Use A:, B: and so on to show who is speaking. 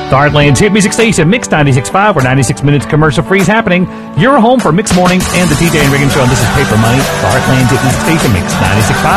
A: The Heartland's hit music station, Mix 96.5, where 96 minutes commercial free is happening. Your home for Mix Mornings and the DJ and Riggin Show. And this is Paper Money. The Heartland's hit music station, Mix 96.5.